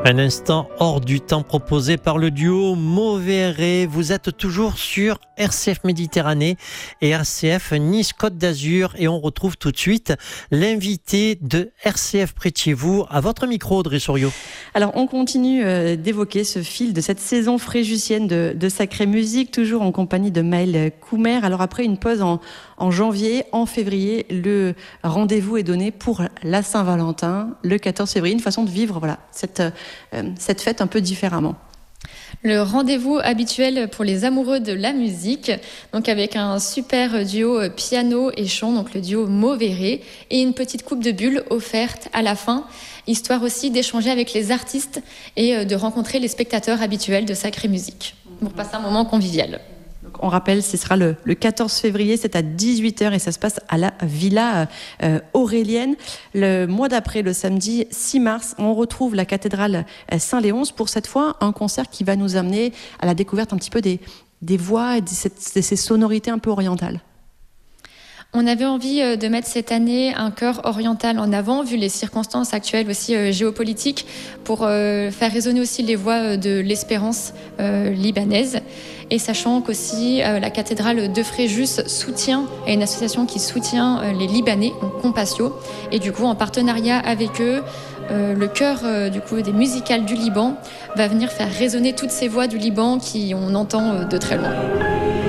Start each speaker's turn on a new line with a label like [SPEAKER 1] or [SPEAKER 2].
[SPEAKER 1] Un instant hors du temps proposé par le duo Mauvais Ré. Vous êtes toujours sur RCF Méditerranée et RCF Nice-Côte d'Azur et on retrouve tout de suite l'invité de RCF près de chez vous. À votre micro, Audrey Souriau.
[SPEAKER 2] Alors on continue d'évoquer ce fil de cette saison fréjussienne de Sacrée Musique, toujours en compagnie de Maëlle Coumer. Alors après une pause en janvier, en février, le rendez-vous est donné pour la Saint-Valentin, le 14 février, une façon de vivre cette fête un peu différemment.
[SPEAKER 3] Le rendez-vous habituel pour les amoureux de la musique, donc avec un super duo piano et chant, donc le duo Mauvais Ré, et une petite coupe de bulles offerte à la fin, histoire aussi d'échanger avec les artistes et de rencontrer les spectateurs habituels de Sacrée Musique, pour passer un moment convivial.
[SPEAKER 2] On rappelle, ce sera le 14 février, c'est à 18h et ça se passe à la Villa Aurélienne. Le mois d'après, le samedi 6 mars, on retrouve la cathédrale Saint-Léonce pour cette fois un concert qui va nous amener à la découverte un petit peu des voix et de ces sonorités un peu orientales.
[SPEAKER 3] On avait envie de mettre cette année un chœur oriental en avant, vu les circonstances actuelles aussi géopolitiques, pour faire résonner aussi les voix de l'espérance libanaise. Et sachant qu'aussi la cathédrale de Fréjus soutient, est une association qui soutient les Libanais, donc Compassion. Et du coup, en partenariat avec eux, le chœur des musicales du Liban va venir faire résonner toutes ces voix du Liban qu'on entend de très loin.